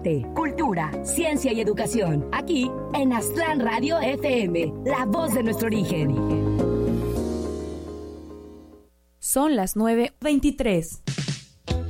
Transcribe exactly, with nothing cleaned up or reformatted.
arte, cultura, ciencia y educación. Aquí en Aztlán Radio F M, la voz de nuestro origen. Son las nueve veintitrés.